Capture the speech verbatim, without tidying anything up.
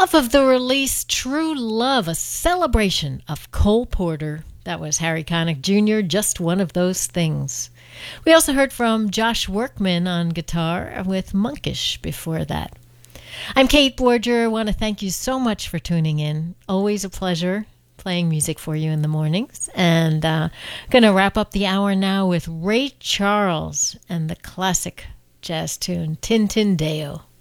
Off of the release True Love, a celebration of Cole Porter. That was Harry Connick Junior, Just One of Those Things. We also heard from Josh Workman on guitar with Monkish before that. I'm Kate Borger. I want to thank you so much for tuning in. Always a pleasure playing music for you in the mornings. And uh, going to wrap up the hour now with Ray Charles and the classic jazz tune Tintin Deo.